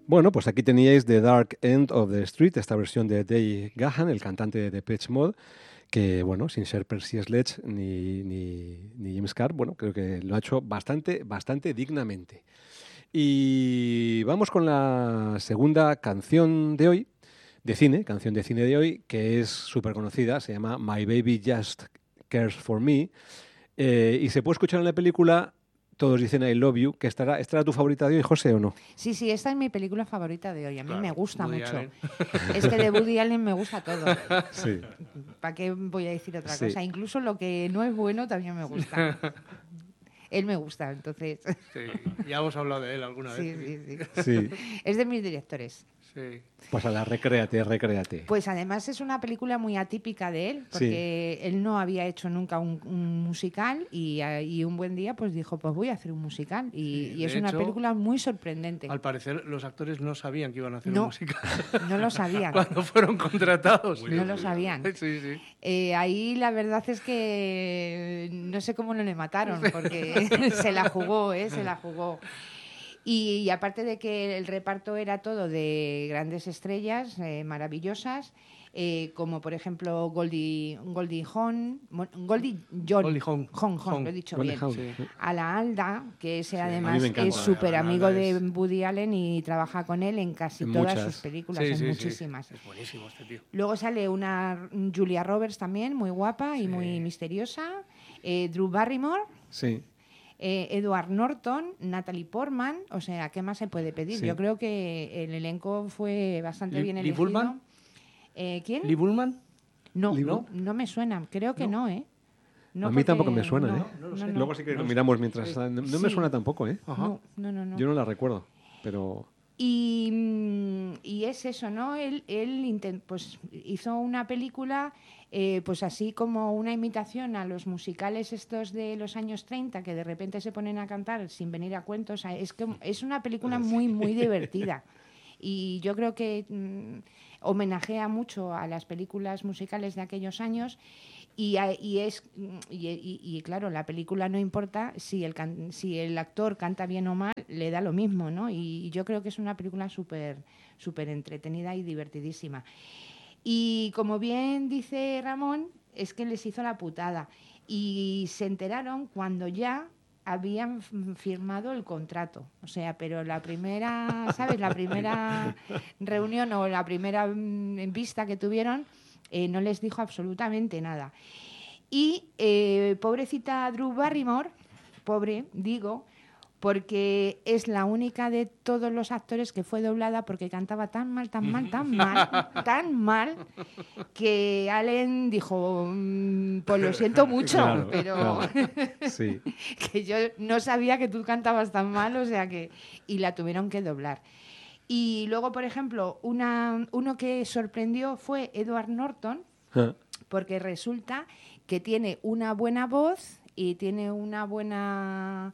Bueno, pues aquí teníais The Dark End of the Street, esta versión de Dave Gahan, el cantante de Depeche Mode, que, bueno, sin ser Percy Sledge ni James Carr, bueno, creo que lo ha hecho bastante dignamente. Y vamos con la segunda canción de hoy, canción de cine de hoy, que es súper conocida, se llama My Baby Just Cares for Me, y se puede escuchar en la película Todos dicen I Love You, que ¿esta era tu favorita de hoy, José, o no? Sí, sí, esta es mi película favorita de hoy. A mí me Claro, gusta Woody mucho. Allen. Es que de Woody Allen me gusta todo. Sí. ¿Para qué voy a decir otra Sí. cosa? Incluso lo que no es bueno también me gusta. Él me gusta, entonces. Sí, ya hemos hablado de él alguna Sí, vez. sí, sí. Sí. Es de mis directores. Sí. Pues a la recréate. Pues además es una película muy atípica de él, porque él no había hecho nunca un musical y un buen día pues dijo, pues voy a hacer un musical. Y de es una hecho, película muy sorprendente. Al parecer los actores no sabían que iban a hacer No, un musical. no lo sabían. Cuando fueron contratados. No lo sabían. Sí, sí. Ahí la verdad es que no sé cómo no le mataron, porque se la jugó, se la jugó. Y aparte de que el reparto era todo de grandes estrellas maravillosas, como por ejemplo Goldie Hawn, lo he dicho Goldie bien. Hawn, Sí. sí. A la Alda, que ese A mí además me encanta. es súper amigo Alda de es- Woody Allen y trabaja con él en casi En todas muchas. sus películas, Sí, en sí, sí. muchísimas. Es buenísimo este tío. Luego sale una Julia Roberts también, muy guapa y muy misteriosa. Drew Barrymore, Sí. Edward Norton, Natalie Portman. O sea, ¿qué más se puede pedir? Sí. Yo creo que el elenco fue bastante bien Lee elegido. Bullman? ¿Quién? ¿Lee Bullman? No, Lee no me suena. Creo que no, ¿eh? No, a mí porque- tampoco me suena, no, ¿eh? No lo sé. Luego sí que No lo lo sé. miramos mientras... Sí. No me Sí. suena tampoco, ¿eh? Ajá. No. Yo no la recuerdo, pero... Y es eso, ¿no? Él pues hizo una película, pues así como una imitación a los musicales estos de los años 30 que de repente se ponen a cantar sin venir a cuentos. O sea, es una película muy divertida. Y yo creo que homenajea mucho a las películas musicales de aquellos años. Y claro, la película no importa si el actor canta bien o mal, le da lo mismo, ¿no? Y yo creo que es una película súper entretenida y divertidísima. Y como bien dice Ramón, es que les hizo la putada. Y se enteraron cuando ya habían firmado el contrato. O sea, pero la primera, ¿sabes? La primera reunión o la primera vista que tuvieron, no les dijo absolutamente nada. Y pobrecita Drew Barrymore, pobre, digo, porque es la única de todos los actores que fue doblada porque cantaba tan mal, tan mal, que Allen dijo, pues lo siento mucho, Claro, pero claro. Sí. que yo no sabía que tú cantabas tan mal, o sea que... Y la tuvieron que doblar. Y luego, por ejemplo, uno que sorprendió fue Edward Norton, porque resulta que tiene una buena voz y tiene una buena...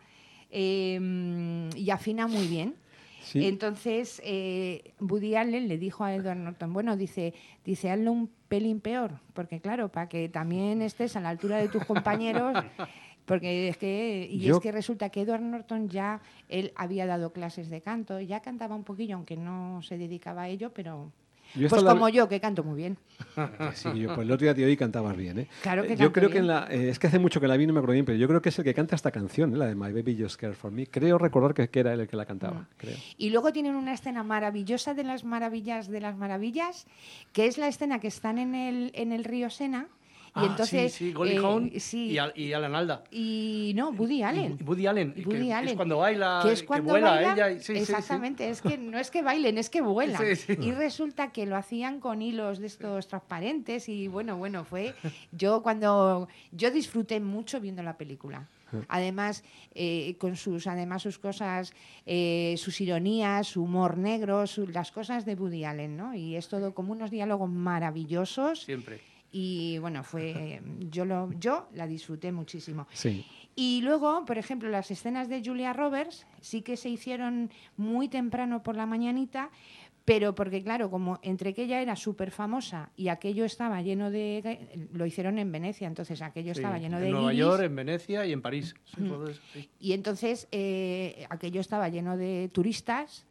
y afina muy bien. Sí. Entonces, Woody Allen le dijo a Edward Norton, bueno, dice, hazlo un pelín peor, porque claro, para que también estés a la altura de tus compañeros... Porque es que resulta que Edward Norton él había dado clases de canto, ya cantaba un poquillo, aunque no se dedicaba a ello, pero... Pues como yo, que canto muy bien. Sí, pues el otro día te oí y cantabas bien, ¿eh? Claro que yo canto creo que bien. es que hace mucho que la vi, no me acuerdo bien, pero yo creo que es el que canta esta canción, ¿eh? La de My Baby Just Cares for Me. Creo recordar que era él el que la cantaba, creo. Y luego tienen una escena maravillosa de las maravillas, que es la escena que están en el río Sena. Y entonces, sí, Goldie Hawn sí. y Alan Alda. Y no, Woody Allen. Y Woody Allen. Woody Allen. Es cuando baila, que es cuando vuela baila, ella. Sí, exactamente, es que no es que bailen, es que vuelan. Sí, sí. Y resulta que lo hacían con hilos de estos transparentes y bueno, fue... Yo disfruté mucho viendo la película. Además, con sus cosas, sus ironías, su humor negro, las cosas de Woody Allen, ¿no? Y es todo como unos diálogos maravillosos. Siempre. Y bueno, yo la disfruté muchísimo. Sí. Y luego, por ejemplo, las escenas de Julia Roberts sí que se hicieron muy temprano por la mañanita, pero porque claro, como entre que ella era súper famosa y aquello estaba lleno de... Lo hicieron en Venecia, entonces aquello estaba lleno de En Nueva guiris. York, en Venecia y en París. Sí, todo eso, sí. Y entonces aquello estaba lleno de turistas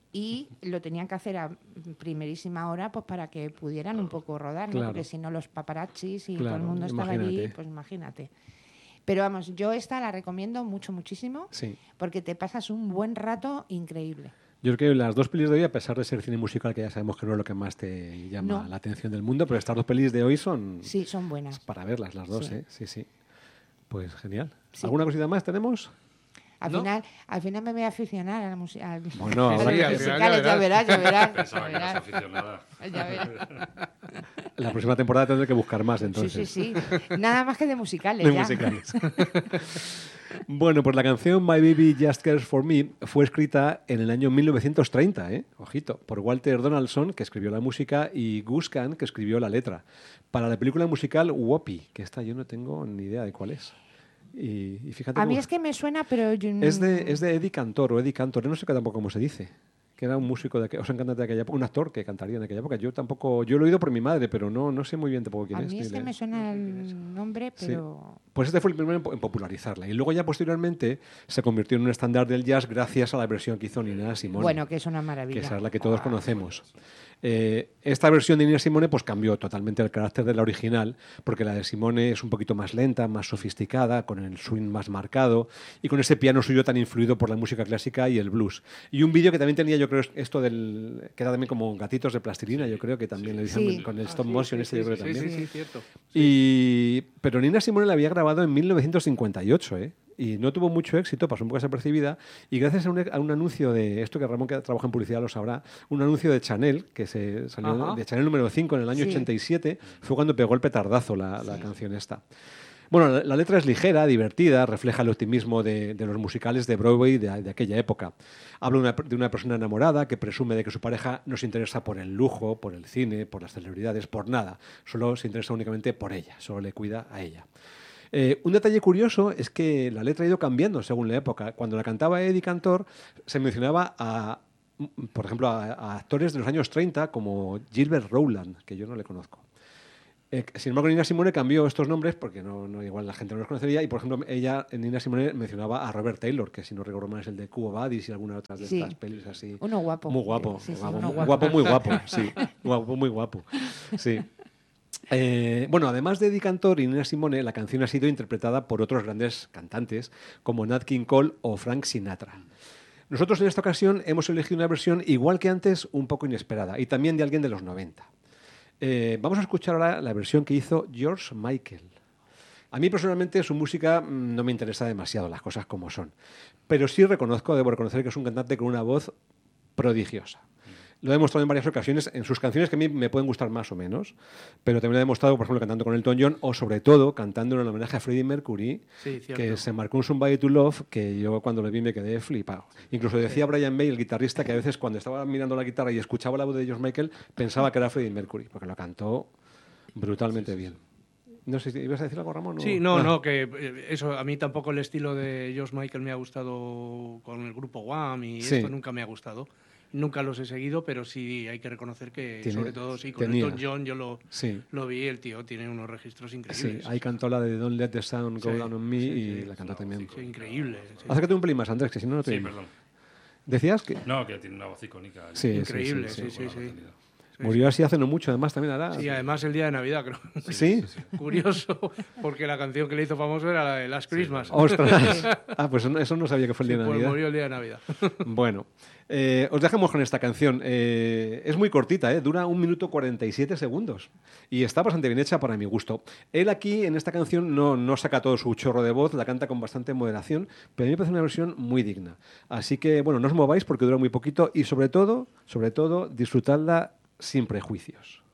y lo tenían que hacer a primerísima hora pues para que pudieran un poco rodar, ¿no? Claro. Porque si no los paparazzis y Claro, todo el mundo estaba allí, imagínate. pues imagínate. Pero vamos, yo esta la recomiendo mucho, muchísimo, Sí. porque te pasas un buen rato increíble. Yo creo que las dos pelis de hoy, a pesar de ser cine musical, que ya sabemos que no es lo que más te llama No. la atención del mundo, pero estas dos pelis de hoy son Sí, son buenas. para verlas las dos, Sí. ¿eh? Sí, sí. Pues genial. Sí. ¿Alguna cosita más tenemos? Al ¿No? final me voy a aficionar a la música. Bueno, a habrá los que- al final musicales, ya ya verás, ya verás. Pensaba que ya eras verás, aficionada. ya verás. La próxima temporada tendré que buscar más, Sí, entonces. sí, sí. Nada más que de musicales. De ya. musicales. Bueno, pues la canción My Baby Just Cares For Me fue escrita en el año 1930, ¿eh? Ojito, por Walter Donaldson, que escribió la música, y Gus Kahn, que escribió la letra, para la película musical Whoopi, que esta yo no tengo ni idea de cuál es. Y fíjate A mí cómo- es que me suena, pero yo es de Eddie Cantor o Eddie Cantor, no sé tampoco cómo se dice. Que era un músico o sea, un cantante de aquella época, un actor que cantaría en aquella época. Yo tampoco, yo lo he oído por mi madre, pero no sé muy bien tampoco quién A es. mí ni es que le- me suena el nombre, Sí. pero... Pues este fue el primero en popularizarla. Y luego ya posteriormente se convirtió en un estándar del jazz gracias a la versión que hizo Nina Simone. Bueno, que es una que maravilla. esa es la que todos conocemos. Esta versión de Nina Simone pues cambió totalmente el carácter de la original, porque la de Simone es un poquito más lenta, más sofisticada, con el swing más marcado y con ese piano suyo tan influido por la música clásica y el blues. Y un vídeo que también tenía, yo creo, esto que era también como gatitos de plastilina, yo creo que también lo hicieron Sí. con el stop motion, ese yo creo que Sí, también. sí, cierto. Pero Nina Simone la había grabado en 1958, ¿eh? Y no tuvo mucho éxito, pasó un poco desapercibida. Y gracias a un anuncio de esto, que Ramón, que trabaja en publicidad, lo sabrá, un anuncio de Chanel, que se salió Ajá. de Chanel número 5 en el año Sí. 87, fue cuando pegó el petardazo la canción esta. Bueno, la letra es ligera, divertida, refleja el optimismo de los musicales de Broadway de aquella época. Habla de una persona enamorada que presume de que su pareja no se interesa por el lujo, por el cine, por las celebridades, por nada. Solo se interesa únicamente por ella, solo le cuida a ella. Un detalle curioso es que la letra ha ido cambiando según la época. Cuando la cantaba Eddie Cantor, se mencionaba por ejemplo, a actores de los años 30 como Gilbert Rowland, que yo no le conozco. Sin embargo, Nina Simone cambió estos nombres porque igual la gente no los conocería. Y, por ejemplo, Nina Simone, mencionaba a Robert Taylor, que si no recuerdo mal es el de Cuba Badis y algunas otras de Sí. estas pelis así. Uno guapo. Muy guapo. Sí, sí, guapo, uno muy guapo. guapo, muy guapo. Sí, guapo, muy guapo. Sí. Bueno, además de Eddie Cantor y Nina Simone, la canción ha sido interpretada por otros grandes cantantes como Nat King Cole o Frank Sinatra. Nosotros en esta ocasión hemos elegido una versión igual que antes, un poco inesperada, y también de alguien de los 90. Vamos a escuchar ahora la versión que hizo George Michael. A mí personalmente su música no me interesa demasiado, las cosas como son, pero sí debo reconocer que es un cantante con una voz prodigiosa. Lo he demostrado en varias ocasiones en sus canciones que a mí me pueden gustar más o menos, pero también lo he demostrado, por ejemplo, cantando con Elton John o sobre todo cantando en el homenaje a Freddie Mercury, Sí, cierto. que se marcó un Somebody to Love, que yo cuando lo vi me quedé flipado. Incluso decía Brian May, el guitarrista, que a veces cuando estaba mirando la guitarra y escuchaba la voz de George Michael, pensaba que era Freddie Mercury, porque lo cantó brutalmente bien. No sé si ibas a decir algo, Ramón. Sí, Ah. no, que eso, a mí tampoco el estilo de George Michael me ha gustado con el grupo Wham y Sí. esto nunca me ha gustado. Nunca los he seguido, pero sí hay que reconocer que, Tiene- sobre todo, sí, con tenía. Elton John yo Sí. lo vi, el tío tiene unos registros Sí, increíbles. ahí cantó la de Don't Let the Sun Go Sí, Down on Me sí, y sí. la cantó también. Sí, increíble. sí. Acércate un pelín más, Andrés, que si no, no te Sí, oímos. perdón. ¿Decías que No, que tiene una voz icónica. Sí, Increíble, sí, sí, sí. Buena voz tenida. murió así hace no mucho, además también hará? Sí, además el día de Navidad, creo. ¿Sí? Curioso, porque la canción que le hizo famoso era la de Last Christmas. ¡Ostras! Ah, pues eso no sabía que fue el Sí, día de pues Navidad. murió el día de Navidad. Bueno, os dejamos con esta canción. Es muy cortita, dura 1 minuto 47 segundos y está bastante bien hecha para mi gusto. Él aquí, en esta canción, no saca todo su chorro de voz, la canta con bastante moderación, pero a mí me parece una versión muy digna. Así que, bueno, no os mováis porque dura muy poquito y sobre todo, disfrutadla sin prejuicios.